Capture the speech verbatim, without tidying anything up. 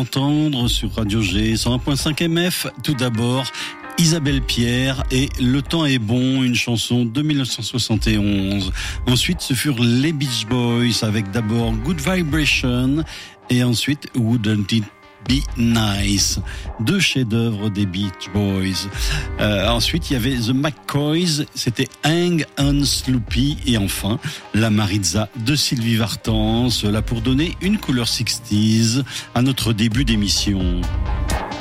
d'entendre sur Radio G cent un virgule cinq M F. Tout d'abord, Isabelle Pierre et Le temps est bon, une chanson de dix-neuf cent soixante et onze. Ensuite, ce furent les Beach Boys avec d'abord Good Vibration et ensuite Wouldn't It Be Nice, deux chefs-d'œuvre des Beach Boys. Euh, ensuite, il y avait The McCoys, c'était Hang on Sloopy, et enfin La Maritza de Sylvie Vartan, cela pour donner une couleur soixante à notre début d'émission.